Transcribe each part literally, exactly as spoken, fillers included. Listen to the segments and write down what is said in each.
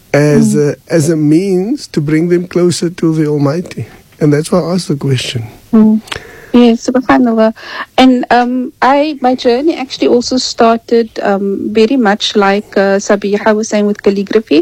as mm. a, as a means to bring them closer to the Almighty. And that's why I asked the question. Mm. Yes, subhanAllah. And um, I, my journey actually also started um, very much like uh, Sabiha was saying with calligraphy.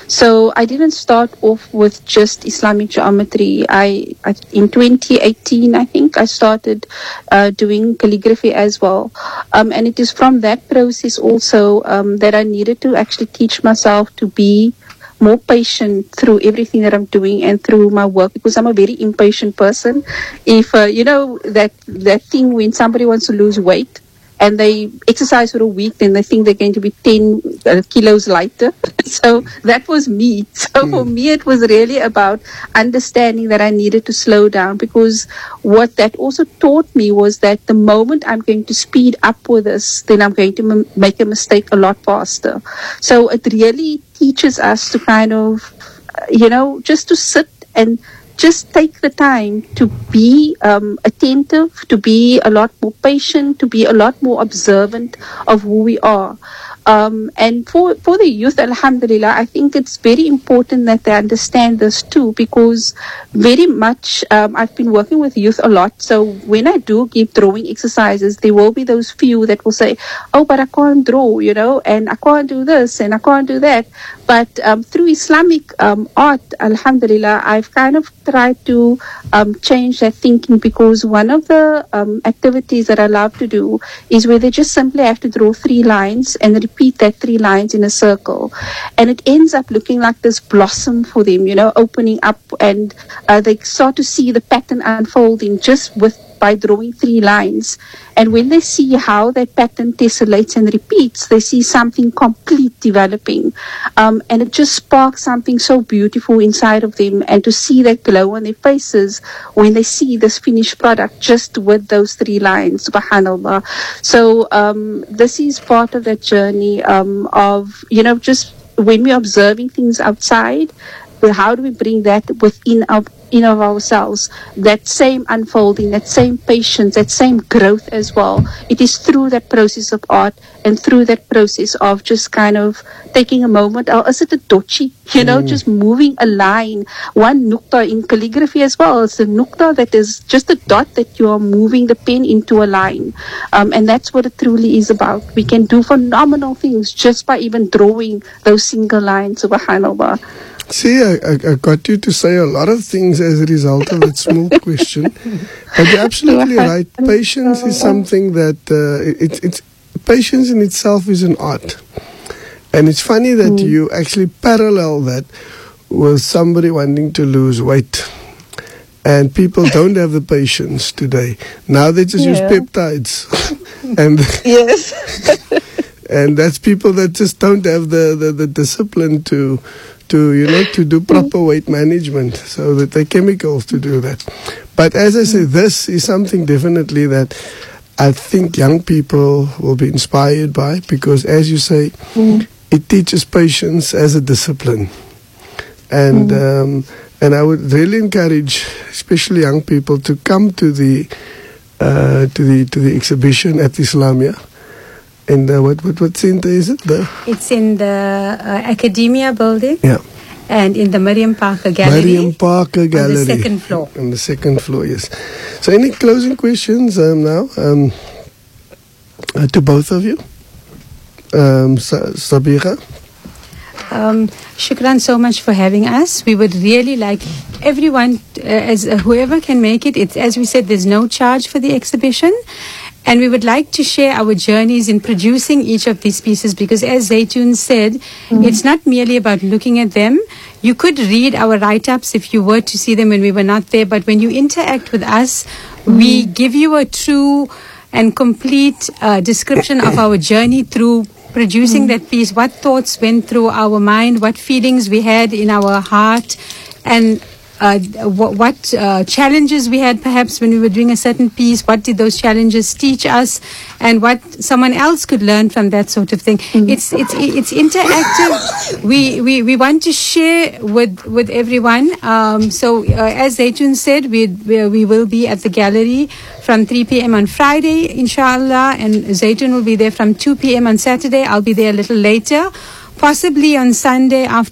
So I didn't start off with just Islamic geometry. I, I in twenty eighteen, I think, I started uh, doing calligraphy as well. Um, and it is from that process also um, that I needed to actually teach myself to be more patient through everything that I'm doing and through my work, because I'm a very impatient person. If, uh, you know, that, that thing when somebody wants to lose weight and they exercise for a week, then they think they're going to be ten uh, kilos lighter. So that was me. So mm. for me, it was really about understanding that I needed to slow down, because what that also taught me was that the moment I'm going to speed up with this, then I'm going to m- make a mistake a lot faster. So it really teaches us to kind of, uh, you know, just to sit and just take the time to be um, attentive, to be a lot more patient, to be a lot more observant of who we are. Um, and for, for the youth, alhamdulillah, I think it's very important that they understand this too, because very much um, I've been working with youth a lot. So when I do give drawing exercises, there will be those few that will say, oh, but I can't draw, you know, and I can't do this and I can't do that. But um, through Islamic um, art, alhamdulillah, I've kind of tried to um, change that thinking, because one of the um, activities that I love to do is where they just simply have to draw three lines and repeat that three lines in a circle. And it ends up looking like this blossom for them, you know, opening up, and uh, they start to see the pattern unfolding just with by drawing three lines. And when they see how that pattern tessellates and repeats, they see something complete developing. Um, and it just sparks something so beautiful inside of them. And to see that glow on their faces when they see this finished product just with those three lines, subhanAllah. So um, this is part of that journey um, of, you know, just when we're observing things outside, how do we bring that within our in of ourselves, that same unfolding, that same patience, that same growth as well. It is through that process of art and through that process of just kind of taking a moment, or is it a dochi, you know, mm. just moving a line, one nukta in calligraphy as well. It's a nukta that is just a dot that you are moving the pen into a line. Um, and that's what it truly is about. We can do phenomenal things just by even drawing those single lines, subhanAllah. See, I, I, I got you to say a lot of things as a result of that small question. But you're absolutely right. Patience is something that, uh, it, it's, patience in itself is an art. And it's funny that mm. you actually parallel that with somebody wanting to lose weight. And people don't have the patience today. Now they just yeah. use peptides. and Yes. And that's people that just don't have the, the, the discipline to... to, you know, to do proper weight management, so that they're chemicals to do that. But as I say, this is something definitely that I think young people will be inspired by, because as you say, mm. it teaches patience as a discipline. And mm. um, and I would really encourage, especially young people, to come to the uh, to the to the exhibition at Islamia. In the, what, what, what center is it? The it's in the uh, Academia building. Yeah. And in the Miriam Parker Gallery. Miriam Parker Gallery. On the second floor. On the second floor, yes. So any closing questions um, now um, uh, to both of you? Um, Sabira? Um, shukran so much for having us. We would really like everyone, uh, as uh, whoever can make it. It's, as we said, there's no charge for the exhibition. And we would like to share our journeys in producing each of these pieces, because as Zaytoon said, mm-hmm. it's not merely about looking at them. You could read our write-ups if you were to see them when we were not there, but when you interact with us, mm-hmm. we give you a true and complete uh, description of our journey through producing mm-hmm. that piece, what thoughts went through our mind, what feelings we had in our heart, and Uh, what, what uh, challenges we had perhaps when we were doing a certain piece, what did those challenges teach us, and what someone else could learn from that sort of thing. Mm-hmm. It's it's it's interactive. we, we we want to share with with everyone. Um, so uh, as Zaytoon said, we, we we will be at the gallery from three p.m. on Friday, inshallah, and Zaytoon will be there from two p.m. on Saturday. I'll be there a little later. Possibly on Sunday after